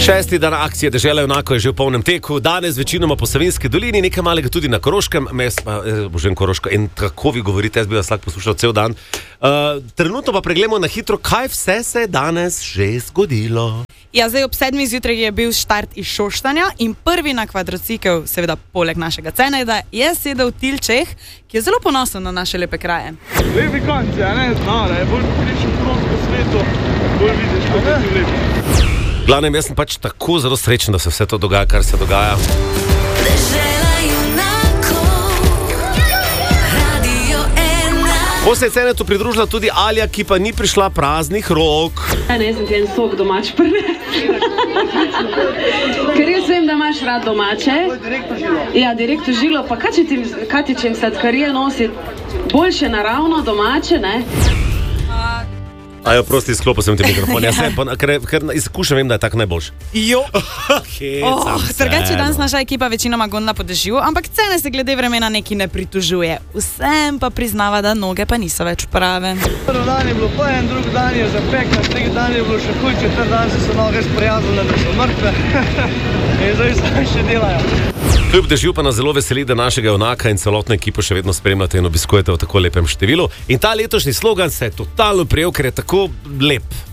Šesti dan akcije Dežela junakov je že v polnem teku. Danes večinoma po Savinjski dolini, nekaj malega tudi na Koroškem. Božen Koroško. In kako vi govorite, jaz bi vas lahko poslušal cel dan. Trenutno pa pregledamo na hitro, kaj vse se je danes že zgodilo. Ja, zdaj ob 7 zjutraj je bil štart iz Šoštanja in prvi na kvadrocikel, seveda poleg našega Cenejda, je sedel Tilčeh, ki je zelo ponosen na naše lepe kraje. Lepi konci, a ne znara, je bolj pokričen prot po svetu, bolj vidiš, kako je si lepi. Glavnem, jaz sem pač tako zelo srečen, da se vse to dogaja, kar se dogaja. Ko se je Cenetu pridružila tudi Alja, ki pa ni prišla praznih rok. Ne, sem ti en sok domač prve. Ker jaz vem, da imaš rad domače. Ja, direktno žilo. Pa kaj ti čem sladkarije nosi? Boljše naravno domače, ne? Ajo, prosti, izklopil sem ti mikrofon. Ja, ker izkušam, vem, da je tako najboljši. Jo! Drugače danes naša ekipa večinoma gondla po dežju, ampak Cene se glede vremena neki ne pritožuje. Vsem pa priznava, da noge pa niso več prave. Prvi dan je bilo pojen, drugi dan je zapek, na tretji dan je bilo še huj, četrti dan so se noge sprijazile, da so mrtve. In zdaj še delajo. Kljub dežju pa nas zelo veseli, da našega junaka in celotno ekipo še vedno spremljate in obiskujete v tako lepem številu. In ta letošnji slogan se je totalno prijel, ker je tako lep.